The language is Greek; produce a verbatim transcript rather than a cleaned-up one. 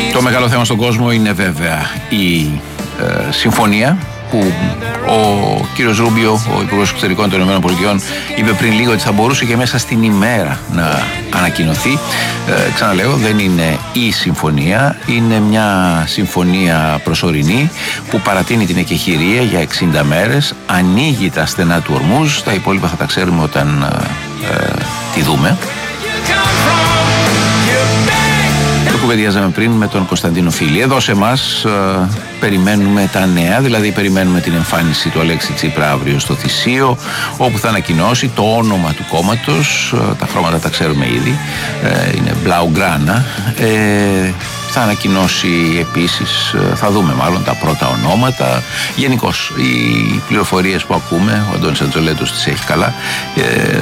Το μεγάλο θέμα στον κόσμο είναι βέβαια η ε, συμφωνία που ο κύριος Ρούμπιο, ο Υπουργός Εξωτερικών των ΗΠΑ, είπε πριν λίγο ότι θα μπορούσε και μέσα στην ημέρα να ανακοινωθεί. Ε, ξαναλέω, δεν είναι η συμφωνία, είναι μια συμφωνία προσωρινή που παρατείνει την εκεχηρία για εξήντα μέρες, ανοίγει τα στενά του Ορμούζ, τα υπόλοιπα θα τα ξέρουμε όταν ε, ε, τη δούμε. Το κουβεντιάζαμε πριν με τον Κωνσταντίνο Φίλη. Εδώ σε εμάς ε, περιμένουμε τα νέα, δηλαδή περιμένουμε την εμφάνιση του Αλέξη Τσίπρα αύριο στο Θησίο, όπου θα ανακοινώσει το όνομα του κόμματος, ε, τα χρώματα τα ξέρουμε ήδη, ε, είναι μπλαουγκράνα. Ε, θα ανακοινώσει επίσης, ε, θα δούμε μάλλον τα πρώτα ονόματα. Γενικώς οι πληροφορίες που ακούμε, ο Αντώνης Αντζολέτος τις έχει καλά, ε,